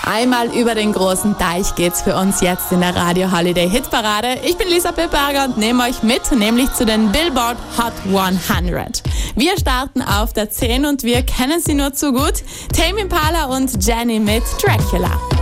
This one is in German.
Einmal über den großen Teich geht's für uns jetzt in der Radio Holiday Hitparade. Ich bin Lisa Pipperger und nehme euch mit, nämlich zu den Billboard Hot 100. Wir starten auf der 10 und wir kennen sie nur zu gut. Tame Impala und Jenny mit Dracula.